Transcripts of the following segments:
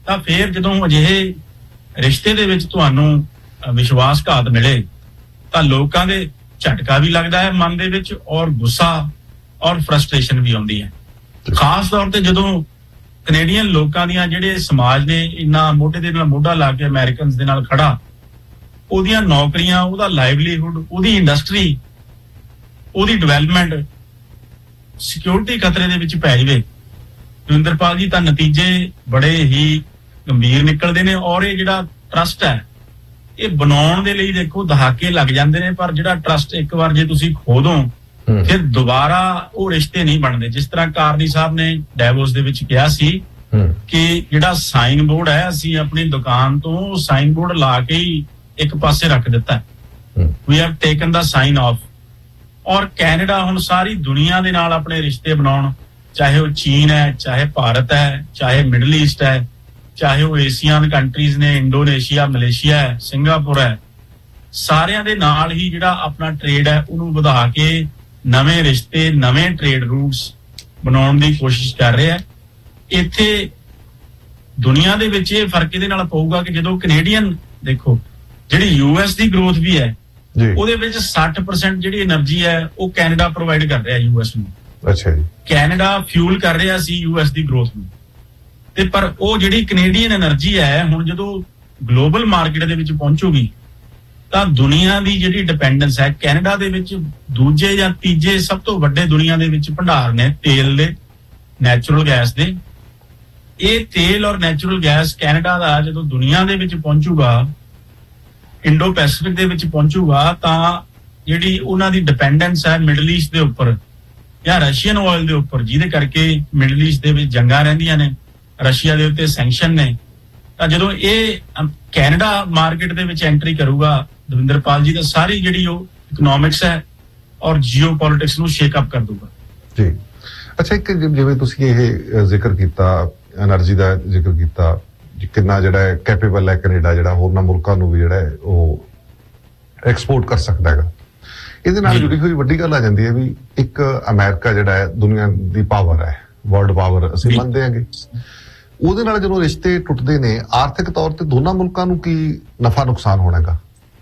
ਤਾਂ ਫਿਰ ਜਦੋਂ ਅਜਿਹੇ ਰਿਸ਼ਤੇ ਦੇ ਵਿੱਚ ਤੁਹਾਨੂੰ ਵਿਸ਼ਵਾਸਘਾਤ ਮਿਲੇ ਤਾਂ ਲੋਕਾਂ ਦੇ ਝਟਕਾ ਵੀ ਲੱਗਦਾ ਹੈ ਮਨ ਦੇ ਵਿੱਚ, ਔਰ ਗੁੱਸਾ ਔਰ ਫਰਸਟ੍ਰੇਸ਼ਨ ਵੀ ਆਉਂਦੀ ਹੈ। ਖਾਸ ਤੌਰ ਤੇ ਜਦੋਂ ਕੈਨੇਡੀਅਨ ਲੋਕਾਂ ਦੀਆਂ ਜਿਹੜੇ ਸਮਾਜ ਨੇ ਇੰਨਾ ਮੋਢੇ ਦੇ ਨਾਲ ਮੋਢਾ ਲਾ ਕੇ ਅਮਰੀਕਨਸ ਦੇ ਨਾਲ ਖੜਾ, ਉਹਦੀਆਂ ਨੌਕਰੀਆਂ, ਉਹਦਾ ਲਾਈਵਲੀਹੁੱਡ, ਉਹਦੀ ਇੰਡਸਟਰੀ, ਉਹਦੀ ਡਿਵੈਲਪਮੈਂਟ ਸਿਕਿਉਰਿਟੀ ਖਤਰੇ ਦੇ ਵਿੱਚ ਪੈ ਜਾਵੇ ਦਵਿੰਦਰਪਾਲ ਜੀ, ਤਾਂ ਨਤੀਜੇ ਬੜੇ ਹੀ ਗੰਭੀਰ ਨਿਕਲਦੇ ਨੇ। ਔਰ ਇਹ ਜਿਹੜਾ ਟਰਸਟ ਹੈ ਇਹ ਬਣਾਉਣ ਦੇ ਲਈ ਦੇਖੋ ਦਹਾਕੇ ਲੱਗ ਜਾਂਦੇ ਨੇ, ਪਰ ਜਿਹੜਾ ਟਰਸਟ ਇੱਕ ਵਾਰ ਜੇ ਤੁਸੀਂ ਖੋ ਦੋ ਫਿਰ ਦੁਬਾਰਾ ਉਹ ਰਿਸ਼ਤੇ ਨਹੀਂ ਬਣਦੇ। ਜਿਸ ਤਰ੍ਹਾਂ ਕਾਰਨੀ ਸਾਹਿਬ ਨੇ ਡੈਵੋਸ ਦੇ ਵਿੱਚ ਕਿਹਾ ਸੀ ਕਿ ਜਿਹੜਾ ਸਾਈਨ ਬੋਰਡ ਹੈ ਅਸੀਂ ਆਪਣੀ ਦੁਕਾਨ ਤੋਂ ਸਾਈਨ ਬੋਰਡ ਲਾ ਕੇ ਹੀ ਇੱਕ ਪਾਸੇ ਰੱਖ ਦਿੱਤਾ, we have taken the sign of. ਔਰ ਕੈਨੇਡਾ ਹੁਣ ਸਾਰੀ ਦੁਨੀਆ ਦੇ ਨਾਲ ਆਪਣੇ ਰਿਸ਼ਤੇ ਬਣਾਉਣ, ਚਾਹੇ ਉਹ ਚੀਨ ਹੈ, ਚਾਹੇ ਭਾਰਤ ਹੈ, ਚਾਹੇ ਮਿਡਲ ਈਸਟ ਹੈ, ਚਾਹੇ ਉਹ ਏਸ਼ੀਅਨ ਕੰਟਰੀਜ਼ ਨੇ, ਇੰਡੋਨੇਸ਼ੀਆ, ਮਲੇਸ਼ੀਆ ਹੈ, ਸਿੰਗਾਪੁਰ ਹੈ, ਸਾਰਿਆਂ ਦੇ ਨਾਲ ਹੀ ਜਿਹੜਾ ਆਪਣਾ ਟ੍ਰੇਡ ਹੈ ਉਹਨੂੰ ਵਧਾ ਕੇ ਨਵੇਂ ਰਿਸ਼ਤੇ, ਨਵੇਂ ਟ੍ਰੇਡ ਰੂਟਸ ਬਣਾਉਣ ਦੀ ਕੋਸ਼ਿਸ਼ ਕਰ ਰਿਹਾ। ਇੱਥੇ ਦੁਨੀਆ ਦੇ ਵਿੱਚ ਇਹ ਫਰਕ ਇਹਦੇ ਨਾਲ ਪਊਗਾ ਕਿ ਜਦੋਂ ਕੈਨੇਡੀਅਨ ਦੇਖੋ ਜਿਹੜੀ ਯੂਐਸ ਦੀ ਗਰੋਥ ਵੀ ਹੈ ਉਹਦੇ ਵਿੱਚ 60% ਜਿਹੜੀ એનર્ਜੀ ਹੈ ਉਹ ਕੈਨੇਡਾ ਪ੍ਰੋਵਾਈਡ ਕਰ ਰਿਹਾ ਯੂਐਸ ਨੂੰ। ਅੱਛਾ ਜੀ। ਕੈਨੇਡਾ ਫਿਊਲ ਕਰ ਰਿਹਾ ਸੀ ਯੂਐਸ ਦੀ ਗਰੋਥ ਨੂੰ, ਤੇ ਪਰ ਉਹ ਜਿਹੜੀ ਕੈਨੇਡੀਅਨ એનર્ਜੀ ਹੈ ਹੁਣ ਜਦੋਂ ਗਲੋਬਲ ਮਾਰਕੀਟ ਦੇ ਵਿੱਚ ਪਹੁੰਚੂਗੀ ਤਾਂ ਦੁਨੀਆ ਦੀ ਜਿਹੜੀ ਡਿਪੈਂਡੈਂਸ ਹੈ ਕੈਨੇਡਾ ਦੇ ਵਿੱਚ ਦੂਜੇ ਜਾਂ ਤੀਜੇ ਸਭ ਤੋਂ ਵੱਡੇ ਦੁਨੀਆ ਦੇ ਵਿੱਚ ਭੰਡਾਰ ਨੇ ਤੇਲ ਦੇ, ਨੈਚੁਰਲ ਗੈਸ ਦੇ। ਇਹ ਤੇਲ ਔਰ ਨੈਚੁਰਲ ਗੈਸ ਕੈਨੇਡਾ ਦਾ ਜਦੋਂ ਦੁਨੀਆ ਦੇ ਵਿੱਚ ਪਹੁੰਚੂਗਾ, ਇੰਡੋ ਪੈਸੀਫਿਕ ਦੇ ਵਿੱਚ ਪਹੁੰਚੂਗਾ, ਤਾਂ ਜਿਹੜੀ ਉਹਨਾਂ ਦੀ ਡਿਪੈਂਡੈਂਸ ਹੈ ਮਿਡਲ ਈਸਟ ਦੇ ਉੱਪਰ ਜਾਂ ਰਸ਼ੀਅਨ ਆਇਲ ਦੇ ਉੱਪਰ, ਜਿਹਦੇ ਕਰਕੇ ਮਿਡਲ ਈਸਟ ਦੇ ਵਿੱਚ ਜੰਗਾਂ ਰਹਿੰਦੀਆਂ ਨੇ, ਰਸ਼ੀਆ ਦੇ ਉੱਤੇ ਸੈਂਕਸ਼ਨ ਨੇ, ਤਾਂ ਜਦੋਂ ਇਹ ਕੈਨੇਡਾ ਮਾਰਕੀਟ ਦੇ ਵਿੱਚ ਐਂਟਰੀ ਕਰੂਗਾ ਦਵਿੰਦਰਪਾਲ ਜੀ, ਤਾਂ ਸਾਰੀ ਜਿਹੜੀ ਉਹ ਇਕਨੋਮਿਕਸ ਹੈ ਔਰ ਜੀਓ ਪੋਲਿਟਿਕਸ ਨੂੰ ਸ਼ੇਕ ਅਪ ਕਰ ਦੂਗਾ ਜੀ। ਅੱਛਾ, ਇੱਕ ਜਿਵੇਂ ਤੁਸੀਂ ਇਹ ਜ਼ਿਕਰ ਕੀਤਾ, એનર્ਜੀ ਦਾ ਜ਼ਿਕਰ ਕੀਤਾ, ਕਿੰਨਾ ਜਿਹੜਾ ਕੈਪੇਬਲ ਹੈ ਕੈਨੇਡਾ, ਜਿਹੜਾ ਹੋਰਨਾਂ ਮੁਲਕਾਂ ਨੂੰ ਵੀ ਜਿਹੜਾ ਉਹ ਐਕਸਪੋਰਟ ਕਰ ਸਕਦਾ ਹੈਗਾ, ਇਹਦੇ ਨਾਲ ਜੁੜੀ ਹੋਈ ਵੱਡੀ ਗੱਲ ਆ ਜਾਂਦੀ ਹੈ ਵੀ ਇੱਕ ਅਮਰੀਕਾ ਜਿਹੜਾ ਹੈ ਦੁਨੀਆ ਦੀ ਪਾਵਰ ਹੈ, ਵਰਲਡ ਪਾਵਰ ਅਸੀਂ ਮੰਨਦੇ ਹਾਂਗੇ, ਉਹਦੇ ਨਾਲ ਜਦੋਂ ਰਿਸ਼ਤੇ ਟੁੱਟਦੇ ਨੇ ਆਰਥਿਕ ਤੌਰ ਤੇ ਦੋਨਾਂ ਮੁਲਕਾਂ ਨੂੰ ਕੀ ਨਫਾ ਨੁਕਸਾਨ ਹੋਣਾਗਾ?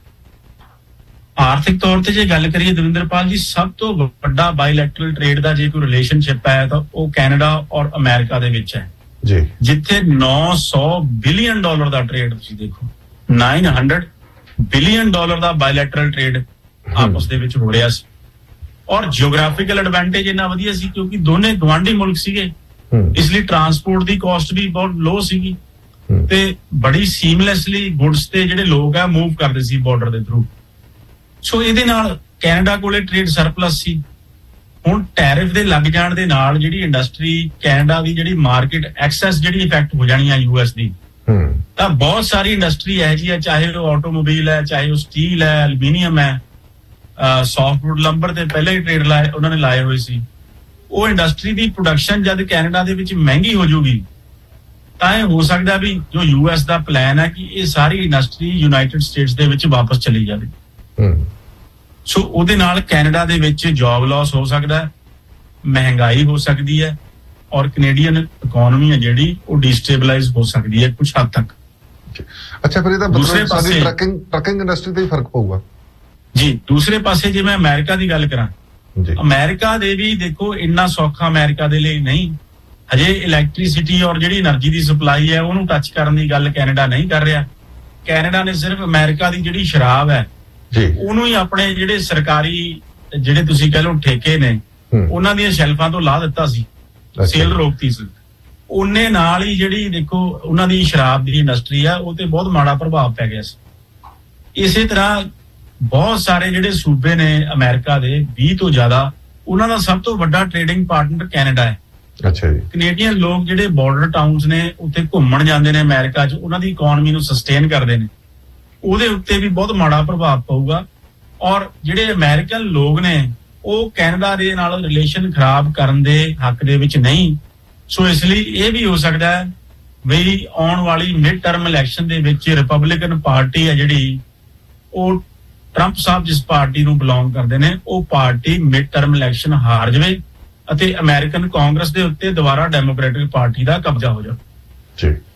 ਆਰਥਿਕ ਤੌਰ ਤੇ ਜੇ ਗੱਲ ਕਰੀਏ ਦਵਿੰਦਰਪਾਲ ਜੀ, ਸਭ ਤੋਂ ਵੱਡਾ ਬਾਇਲੈਟਰਲ ਟ੍ਰੇਡ ਦਾ ਜੇ ਕੋਈ ਰਿਲੇਸ਼ਨਸ਼ਿਪ ਹੈ ਤਾਂ ਉਹ ਕੈਨੇਡਾ ਔਰ ਅਮਰੀਕਾ ਦੇ ਵਿੱਚ ਹੈ ਜੀ, ਜਿੱਥੇ $900 ਬਿਲੀਅਨ ਦਾ ਟ੍ਰੇਡ, ਤੁਸੀਂ ਦੇਖੋ $900 ਬਿਲੀਅਨ ਦਾ ਬਾਇਲੈਟਰਲ ਟ੍ਰੇਡ ਆਪਸ ਦੇ ਵਿੱਚ ਹੋ ਰਿਹਾ ਸੀ। ਔਰ ਜਿਓਗ੍ਰਾਫੀਕਲ ਐਡਵਾਂਟੇਜ ਇੰਨਾ ਵਧੀਆ ਸੀ ਕਿਉਂਕਿ ਦੋਨੇ ਗਵਾਂਢੀ ਮੁਲਕ ਸੀਗੇ, ਇਸ ਲਈ ਟਰਾਂਸਪੋਰਟ ਦੀ ਕਾਸਟ ਵੀ ਬਹੁਤ ਲੋ ਸੀਗੀ ਤੇ ਬੜੀ ਸੀਮਲੈਸਲੀ ਗੁੱਡਸ ਤੇ ਜਿਹੜੇ ਲੋਕ ਆ ਮੂਵ ਕਰਦੇ ਸੀ ਬਾਰਡਰ ਦੇ ਥਰੂ। ਸੋ ਇਹਦੇ ਨਾਲ ਕੈਨੇਡਾ ਕੋਲੇ ਟ੍ਰੇਡ ਸਰਪਲਸ ਸੀ। ਹੁਣ ਟੈਰਿਫ ਦੇ ਲੱਗ ਜਾਣ ਦੇ ਨਾਲ ਜਿਹੜੀ ਇੰਡਸਟਰੀ ਕੈਨੇਡਾ ਦੀ ਜਿਹੜੀ ਮਾਰਕੀਟ ਐਕਸੈਸ ਜਿਹੜੀ ਇਫੈਕਟ ਹੋ ਜਾਣੀ ਆ ਯੂਐਸ ਦੀ, ਤਾਂ ਬਹੁਤ ਸਾਰੀ ਇੰਡਸਟਰੀ ਹੈ ਜੀ, ਚਾਹੇ ਉਹ ਆਟੋਮੋਬਾਈਲ ਹੈ, ਚਾਹੇ ਉਹ ਸਟੀਲ ਹੈ, ਐਲੂਮੀਨੀਅਮ ਹੈ, ਸੌਫਟਵੁੱਡ ਲੰਬਰ ਤੇ ਪਹਿਲਾਂ ਹੀ ਟ੍ਰੇਡ ਲਾਏ ਉਹਨਾਂ ਨੇ ਲਾਏ ਹੋਏ ਸੀ। ਉਹ ਇੰਡਸਟਰੀ ਦੀ ਪ੍ਰੋਡਕਸ਼ਨ ਜਦ ਕੈਨੇਡਾ ਦੇ ਵਿੱਚ ਮਹਿੰਗੀ ਹੋ ਜਾਊਗੀ ਤਾਂ ਇਹ ਹੋ ਸਕਦਾ ਵੀ ਜੋ ਯੂਐਸ ਦਾ ਪਲਾਨ ਹੈ ਕਿ ਇਹ ਸਾਰੀ ਇੰਡਸਟਰੀ ਯੂਨਾਈਟਿਡ ਸਟੇਟਸ ਦੇ ਵਿੱਚ ਵਾਪਸ ਚਲੀ ਜਾਵੇ। ਸੋ ਉਹਦੇ ਨਾਲ ਕੈਨੇਡਾ ਦੇ ਵਿੱਚ ਜੌਬ ਲਾਸ ਹੋ ਸਕਦਾ, ਮਹਿੰਗਾਈ ਹੋ ਸਕਦੀ ਹੈ ਔਰ ਕੈਨੇਡੀਅਨ ਇਕਨੋਮੀ ਹੈ ਜਿਹੜੀ ਉਹ ਡੀਸਟੇਬਲਾਈਜ਼ ਹੋ ਸਕਦੀ ਹੈ ਕੁਝ ਹੱਦ ਤੱਕ। ਅੱਛਾ, ਫਿਰ ਇਹਦਾ ਦੂਸਰੇ ਪਾਸੇ ਟਰੱਕਿੰਗ ਇੰਡਸਟਰੀ ਤੇ ਹੀ ਫਰਕ ਪਊਗਾ ਜੀ। ਦੂਸਰੇ ਪਾਸੇ ਜੇ ਮੈਂ ਅਮਰੀਕਾ ਦੀ ਗੱਲ ਕਰਾਂ, ਅਮਰੀਕਾ ਦੇ ਵੀ ਦੇਖੋ ਇੰਨਾ ਸੌਖਾ ਅਮਰੀਕਾ ਦੇ ਲਈ ਨਹੀਂ, ਹਜੇ ਇਲੈਕਟ੍ਰਿਸਿਟੀ ਔਰ ਜਿਹੜੀ એનર્ਜੀ ਦੀ ਸਪਲਾਈ ਹੈ ਉਹਨੂੰ ਟੱਚ ਕਰਨ ਦੀ ਗੱਲ ਕੈਨੇਡਾ ਨਹੀਂ ਕਰ ਰਿਹਾ। ਕੈਨੇਡਾ ਨੇ ਸਿਰਫ ਅਮਰੀਕਾ ਦੀ ਜਿਹੜੀ ਸ਼ਰਾਬ ਹੈ ਉਹਨੂੰ ਹੀ ਆਪਣੇ ਜਿਹੜੇ ਸਰਕਾਰੀ ਜਿਹੜੇ ਤੁਸੀਂ ਕਹਿ ਲਓ ਠੇਕੇ ਨੇ ਉਹਨਾਂ ਦੀਆਂ ਸ਼ੈਲਫਾਂ ਤੋਂ ਲਾ ਦਿੱਤਾ ਸੀ, ਸੇਲ ਰੋਕਤੀ ਸੀ। ਉਹਨੇ ਨਾਲ ਹੀ ਜਿਹੜੀ ਦੇਖੋ ਉਹਨਾਂ ਦੀ ਸ਼ਰਾਬ ਦੀ ਇੰਡਸਟਰੀ ਆ ਉਹ ਤੇ ਬਹੁਤ ਮਾੜਾ ਪ੍ਰਭਾਵ ਪੈ ਗਿਆ ਸੀ। ਇਸੇ ਤਰ੍ਹਾਂ ਬਹੁਤ ਸਾਰੇ ਜਿਹੜੇ ਸੂਬੇ ਨੇ ਅਮਰੀਕਾ ਦੇ 20 ਤੋਂ ਜ਼ਿਆਦਾ, ਉਹਨਾਂ ਦਾ ਸਭ ਤੋਂ ਵੱਡਾ ਟ੍ਰੇਡਿੰਗ ਪਾਰਟਨਰ ਕੈਨੇਡਾ ਹੈ। ਅੱਛਾ ਜੀ। ਕੈਨੇਡੀਅਨ ਲੋਕ ਜਿਹੜੇ ਬਾਰਡਰ ਟਾਊਨਸ ਨੇ ਉੱਥੇ ਘੁੰਮਣ ਜਾਂਦੇ ਨੇ ਅਮਰੀਕਾ 'ਚ, ਉਹਨਾਂ ਦੀ ਇਕਨੋਮੀ ਨੂੰ ਸਸਟੇਨ ਕਰਦੇ ਨੇ, ਉਹਦੇ ਉੱਤੇ ਵੀ ਬਹੁਤ ਮਾੜਾ ਪ੍ਰਭਾਵ ਪਊਗਾ। ਔਰ ਜਿਹੜੇ ਅਮਰੀਕਨ ਲੋਕ ਨੇ ਉਹ ਕੈਨੇਡਾ ਦੇ ਨਾਲ ਰਿਲੇਸ਼ਨ ਖਰਾਬ ਕਰਨ ਦੇ ਹੱਕ ਦੇ ਵਿੱਚ ਨਹੀਂ। ਸੋ ਇਸ ਲਈ ਇਹ ਵੀ ਹੋ ਸਕਦਾ ਹੈ ਵੀ ਆਉਣ ਵਾਲੀ ਮਿਡ ਟਰਮ ਇਲੈਕਸ਼ਨ ਦੇ ਵਿੱਚ ਰਿਪਬਲਿਕਨ ਪਾਰਟੀ ਹੈ ਜਿਹੜੀ, ਉਹ ਟਰੰਪ ਸਾਹਿਬ ਜਿਸ ਪਾਰਟੀ ਨੂੰ ਬਿਲੋਂਗ ਕਰਦੇ ਨੇ, ਉਹ ਪਾਰਟੀ ਮਿਡ ਟਰਮ ਇਲੈਕਸ਼ਨ ਹਾਰ ਜਾਵੇ ਅਤੇ ਅਮਰੀਕਨ ਕਾਂਗਰਸ ਦੇ ਉੱਤੇ ਦੁਬਾਰਾ ਡੈਮੋਕ੍ਰੈਟਿਕ ਪਾਰਟੀ ਦਾ ਕਬਜ਼ਾ ਹੋ ਜਾਵੇ। ਜੀ।